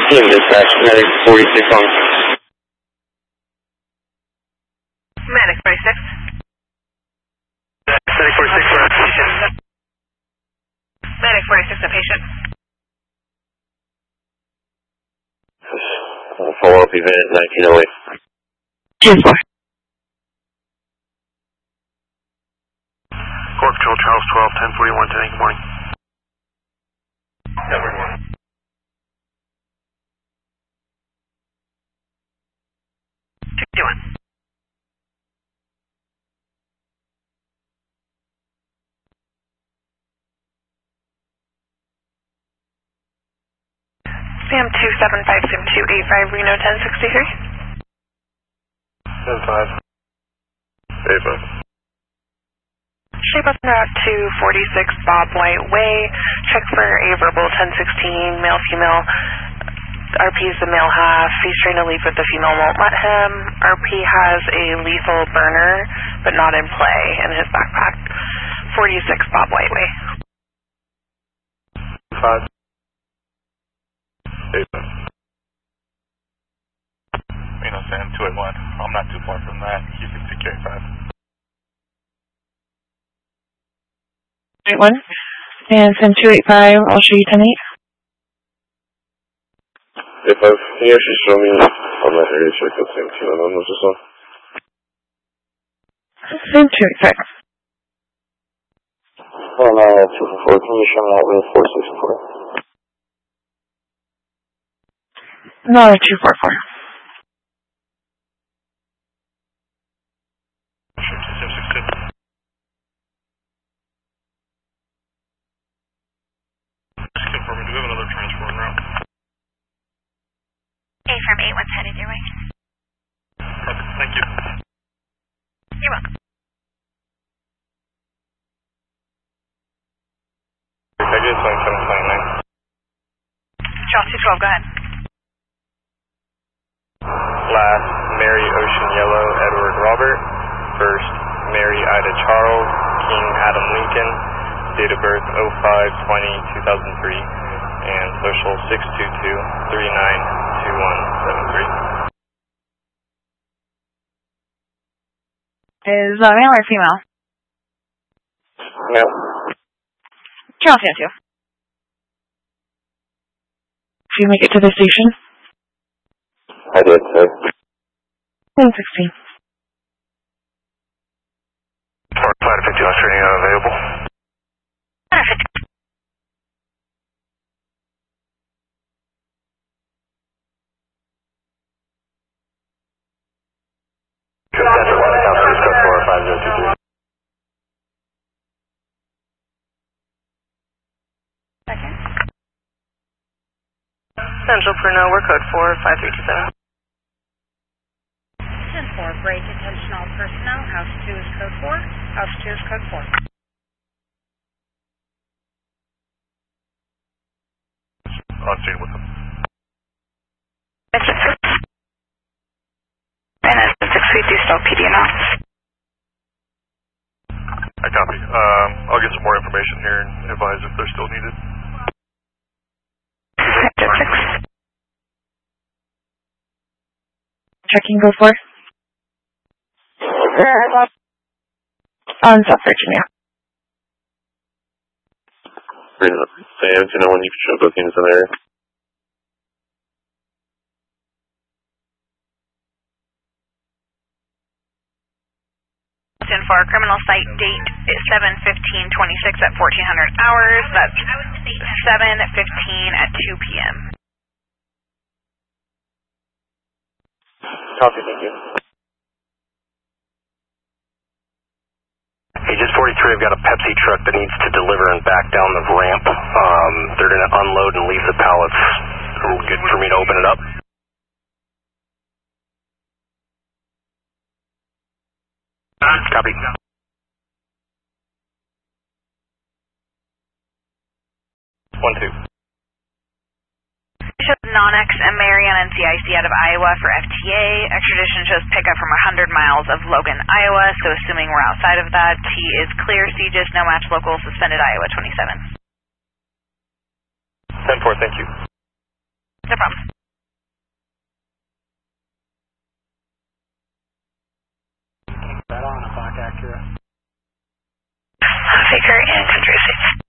Team dispatch, medic 46 on. Medic 46. Medic 46 for a patient. Medic 46, a patient. Follow up event 1908. 10-4. Core Control Charles 12, 1041, 10 good morning. 1041. Sam 275, Sim 285, Reno 1063. 10-5. 8-5. Shape up and route to 46 Bob White Way. Check for a verbal 1016, male, female. RP is the male half. He's trying to leave, but the female won't let him. RP has a lethal burner, but not in play in his backpack. 46 Bob White Way. 5. 8. Sam 281. I'm not too far from that. Houston CK5. 81. And Sim 285, I'll show you 10-8. 8-5. Can you actually show me on that area check the same team on was this one? Sim 285. Oh no, 244. Can you show me that with 464? No, 244. Confirming, do we have another transport route? A from 81's headed your way. Perfect, thank you. You're welcome. Executive 2729. Charles 212, go ahead. Last, Mary Ocean Yellow Edward Robert. First, Mary Ida Charles King Adam Lincoln. Date of birth 05/20/2003 and social 622-392173. Is male or female? Male. Charles 2. Did you make it to the station? I did, sir. 1016. 550 Australia available. 150. Central 1, South East Coast 45023. Second. Central Bruno, we're code 45327. 10-4, break attention all personnel. House 2 is code 4. House 2 is code 4. On scene with them. And it's 632 still PD now. I copy. I'll get some more information here and advise if they're still needed. Checking go for. On South Virginia. Sam, do you know when you can show bookings in there? 10-4, criminal site date is 7/15/26 at 1400 hours. That's 7/15 at 2 p.m. Copy, thank you. Agent 43, I've got a Pepsi truck that needs to deliver and back down the ramp. They're going to unload and leave the pallets. Good for me to open it up? Copy. One, two. Shows Nonex and Marion and CIC out of Iowa for FTA. Extradition shows pickup from 100 miles of Logan, Iowa. So assuming we're outside of that, T is clear. CGIS, no match local, suspended Iowa 27. 10-4, thank you. No problem.